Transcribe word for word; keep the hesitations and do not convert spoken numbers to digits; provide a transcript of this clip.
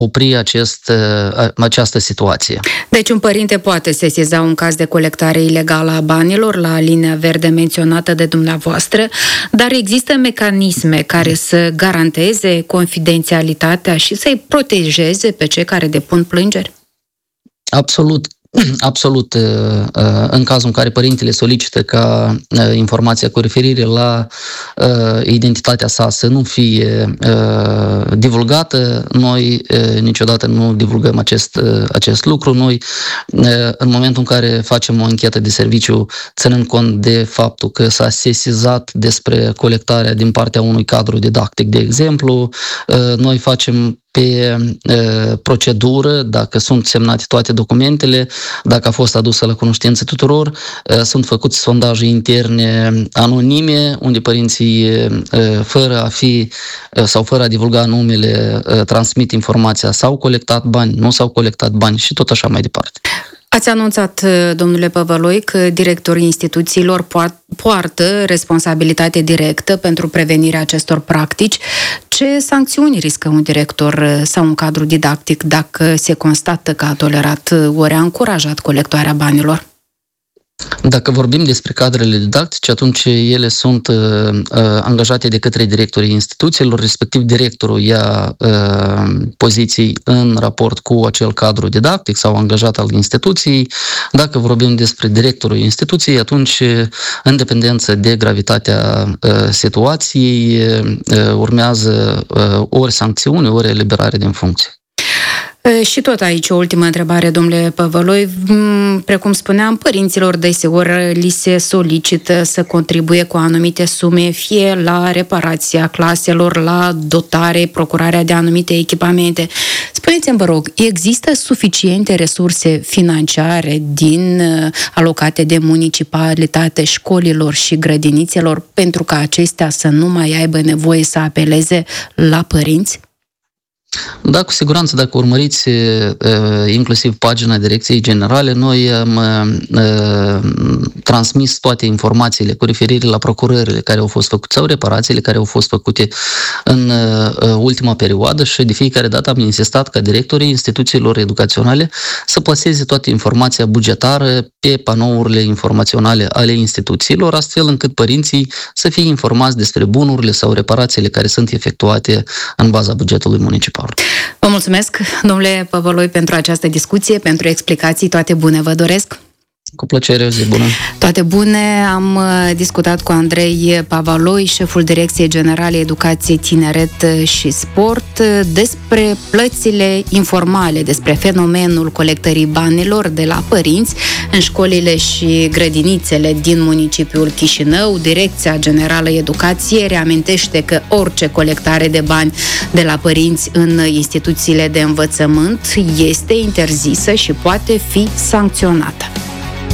opri acest, această situație. Deci un părinte poate sesiza un caz de colectare ilegală a banilor la linia verde menționată de dumneavoastră, dar există mecanisme care să garanteze confidențialitatea și să-i protejeze pe cei care depun plângeri? Absolut. Absolut, în cazul în care părintele solicită ca informația cu referire la identitatea sa să nu fie divulgată, noi niciodată nu divulgăm acest, acest lucru. Noi, în momentul în care facem o anchetă de serviciu, ținând cont de faptul că s-a sesizat despre colectarea din partea unui cadru didactic, de exemplu, noi facem pe uh, procedură, dacă sunt semnate toate documentele, dacă a fost adusă la cunoștință tuturor, uh, sunt făcute sondaje interne anonime, unde părinții, uh, fără a fi uh, sau fără a divulga numele, uh, transmit informația, s-au colectat bani, nu s-au colectat bani și tot așa mai departe. Ați anunțat, domnule Păvăloi, că directorii instituțiilor poartă responsabilitate directă pentru prevenirea acestor practici. Ce sancțiuni riscă un director sau un cadru didactic dacă se constată că a tolerat ori a încurajat colectarea banilor? Dacă vorbim despre cadrele didactice, atunci ele sunt uh, angajate de către directorii instituțiilor, respectiv directorul ia uh, poziții în raport cu acel cadru didactic sau angajat al instituției. Dacă vorbim despre directorul instituției, atunci, în dependență de gravitatea uh, situației, uh, urmează uh, ori sancțiuni, ori eliberare din funcție. Și tot aici o ultimă întrebare, domnule Păvăloi. Precum spuneam, părinților deseori li se solicită să contribuie cu anumite sume, fie la reparația claselor, la dotare, procurarea de anumite echipamente. Spuneți-mi, vă rog, există suficiente resurse financiare din alocate de municipalitate școlilor și grădinițelor pentru ca acestea să nu mai aibă nevoie să apeleze la părinți? Da, cu siguranță, dacă urmăriți inclusiv pagina Direcției Generale, noi am transmis toate informațiile cu referire la procurările care au fost făcute sau reparațiile care au fost făcute în ultima perioadă și de fiecare dată am insistat ca directorii instituțiilor educaționale să plaseze toată informația bugetară pe panourile informaționale ale instituțiilor, astfel încât părinții să fie informați despre bunurile sau reparațiile care sunt efectuate în baza bugetului municipal. Vă mulțumesc, domnule Păvăloi, pentru această discuție, pentru explicații. Toate bune vă doresc! Cu plăcere, o zi bună! Toate bune! Am discutat cu Andrei Păvăloi, șeful Direcției Generale Educație, Tineret și Sport, despre plățile informale, despre fenomenul colectării banilor de la părinți în școlile și grădinițele din municipiul Chișinău. Direcția Generală Educație reamintește că orice colectare de bani de la părinți în instituțiile de învățământ este interzisă și poate fi sancționată.